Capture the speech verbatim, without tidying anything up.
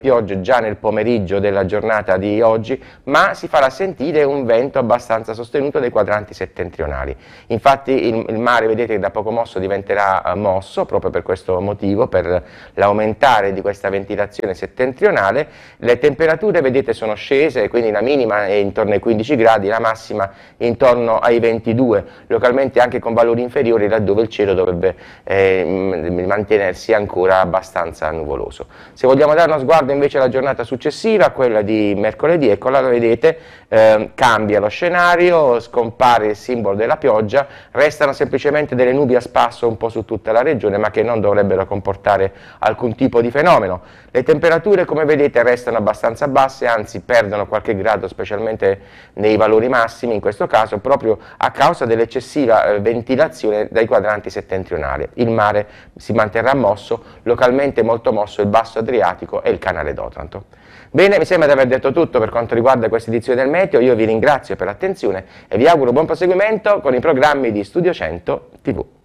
piogge già nel pomeriggio della giornata di oggi, ma si farà sentire un vento abbastanza sostenuto dai quadranti settentrionali. Infatti il, il mare, vedete, che da poco mosso diventerà uh, mosso, proprio per questo motivo, per l'aumentare di questa ventilazione settentrionale. Le temperature, vedete, sono scese, quindi la minima è intorno ai quindici gradi, la massima intorno ai ventidue, localmente anche con valori inferiori, laddove il cielo dovrebbe eh, mantenersi ancora abbastanza nuvoloso. Se vogliamo dare uno sguardo invece la giornata successiva, quella di mercoledì, eccola, la vedete, eh, cambia lo scenario, scompare il simbolo della pioggia, restano semplicemente delle nubi a spasso un po' su tutta la regione, ma che non dovrebbero comportare alcun tipo di fenomeno. Le temperature, come vedete, restano abbastanza basse, anzi perdono qualche grado, specialmente nei valori massimi, in questo caso proprio a causa dell'eccessiva eh, ventilazione dai quadranti settentrionali. Il mare si manterrà mosso, localmente molto mosso il basso Adriatico e il canale d'Otranto. Bene, mi sembra di aver detto tutto per quanto riguarda questa edizione del Meteo. Io vi ringrazio per l'attenzione e vi auguro buon proseguimento con i programmi di Studio cento tivù.